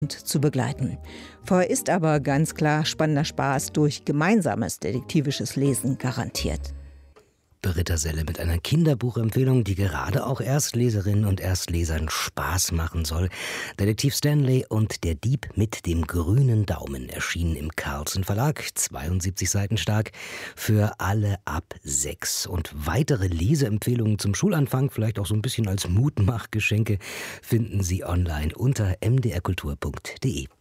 zu begleiten. Vorher ist aber ganz klar spannender Spaß durch gemeinsames detektivisches Lesen garantiert. Britta Selle mit einer Kinderbuchempfehlung, die gerade auch Erstleserinnen und Erstlesern Spaß machen soll. Detektiv Stanley und der Dieb mit dem grünen Daumen erschienen im Carlsen Verlag, 72 Seiten stark, für alle ab 6. Und weitere Leseempfehlungen zum Schulanfang, vielleicht auch so ein bisschen als Mutmachgeschenke, finden Sie online unter mdrkultur.de.